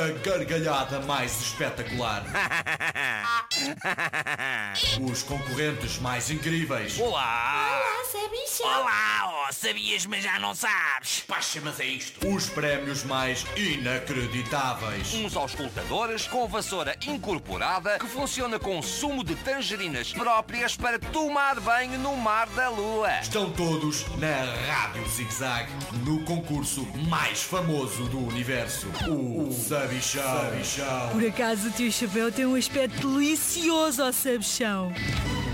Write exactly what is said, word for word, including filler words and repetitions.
a gargalhada mais espetacular. Os concorrentes mais incríveis. Olá! Olá, Sabichão! Olá, oh, sabias, mas já não sabes. Paxa, mas é isto. Os prémios mais inacreditáveis. Uns auscultadores com vassoura incorporada que funciona com sumo de tangerinas próprias para tomar banho no mar da lua. Estão todos na Rádio Zig Zag, no concurso mais famoso do universo, o Sabichão. Por acaso o teu chapéu tem um aspecto delicioso, ó Sabichão.